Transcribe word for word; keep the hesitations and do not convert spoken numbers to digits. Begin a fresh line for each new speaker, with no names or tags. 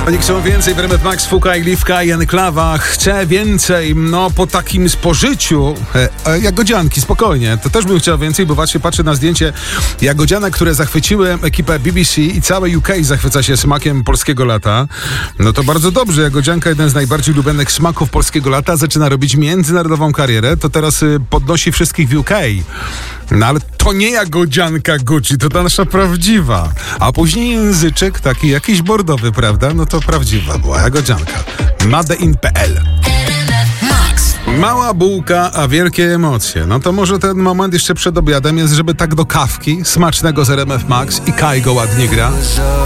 Oni chcą więcej w R M F Max, Fuka i Liwka i Enklawa. Chcę więcej, no po takim spożyciu e, e, jagodzianki, spokojnie. To też bym chciał więcej, bo właśnie patrzę na zdjęcie jagodzianek, które zachwyciły ekipę B B C i całe U K zachwyca się smakiem polskiego lata. No to bardzo dobrze. Jagodzianka, jeden z najbardziej ulubionych smaków polskiego lata, zaczyna robić międzynarodową karierę. To teraz y, podnosi wszystkich w U K. No ale to nie jagodzianka Gucci, to ta nasza prawdziwa. A później języczek taki jakiś bordowy, prawda? No to prawdziwa była jagodzianka. Made in P L. Mała bułka, a wielkie emocje. No to może ten moment jeszcze przed obiadem jest, żeby tak do kawki, smacznego z R M F Max i Kaj go ładnie gra.